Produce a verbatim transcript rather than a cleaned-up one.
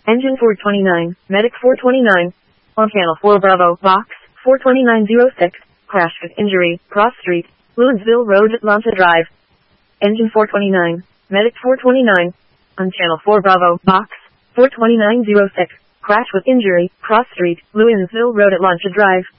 Engine four twenty-nine, Medic four twenty-nine. On Channel four Bravo, Box four twenty-nine oh six. Crash with injury, Cross Street, Lewinsville Road, Atlanta Drive. Engine four twenty-nine, Medic four twenty-nine. On Channel four Bravo, Box four twenty-nine oh six. Crash with injury, Cross Street, Lewinsville Road, Atlanta Drive.